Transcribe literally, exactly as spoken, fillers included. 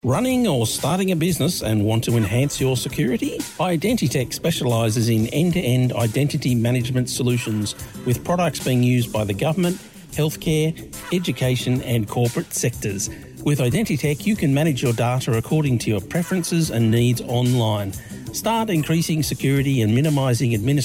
Running or starting a business and want to enhance your security? Identitech specialises in end-to-end identity management solutions with products being used by the government, healthcare, education and corporate sectors. With Identitech, you can manage your data according to your preferences and needs online. Start increasing security and minimising administration